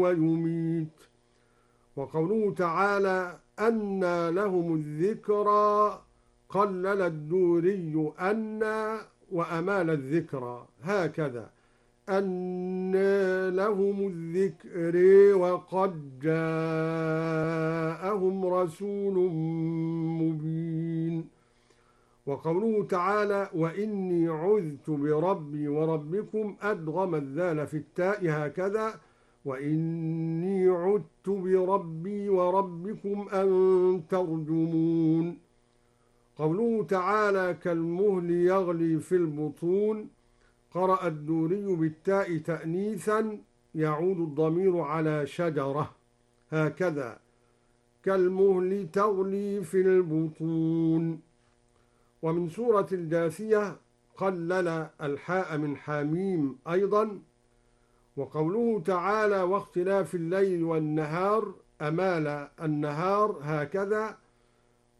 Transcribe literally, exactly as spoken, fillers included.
ويميت. وقوله تعالى أنى لهم الذكرى قلل الدوري أنى وأمال الذكرى هكذا أنى لهم الذكر وقد جاءهم رسول مبين. وقوله تعالى وإني عذت بربي وربكم أدغم الذال في التاء هكذا وإني عذت بربي وربكم أن ترجمون. قوله تعالى كالمهل يغلي في البطون قرأ الدوري بالتاء تأنيثا يعود الضمير على شجرة هكذا كالمهل تغلي في البطون. ومن سورة الجاثية قلل الحاء من حاميم أيضا. وقوله تعالى واختلاف الليل والنهار أمال النهار هكذا